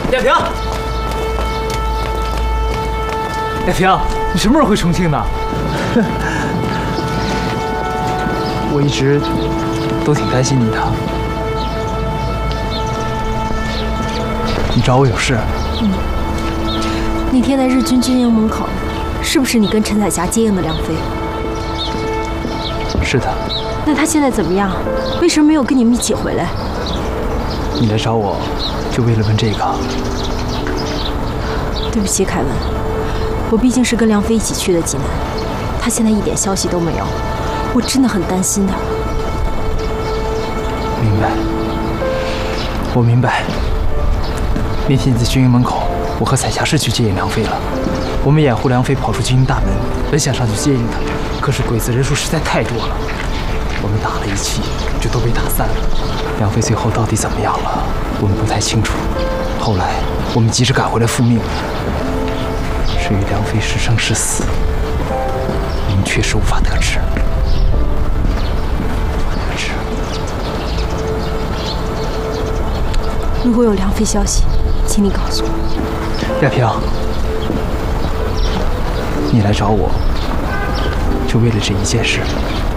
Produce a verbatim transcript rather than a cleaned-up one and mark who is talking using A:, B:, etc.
A: 亚萍，亚萍，你什么时候回重庆的？我一直都挺担心你的。你找我有事？
B: 嗯。那天在日军军营门口，是不是你跟陈彩霞接应的梁飞？
A: 是的。
B: 那他现在怎么样？为什么没有跟你们一起回来？
A: 你来找我，就为了问这个？
B: 对不起，凯文，我毕竟是跟梁飞一起去的济南，他现在一点消息都没有，我真的很担心他。
A: 明白，我明白。那天你在军营门口，我和彩霞是去接应梁飞了。我们掩护梁飞跑出军营大门，本想上去接应他，可是鬼子人数实在太多了。我们打了一气，就都被打散了。梁飞最后到底怎么样了，我们不太清楚。后来我们急着赶回来复命，至于梁飞是生是死，我们确实无法得知。无法得知。
B: 如果有梁飞消息，请你告诉我。
A: 亚萍，你来找我，就为了这一件事。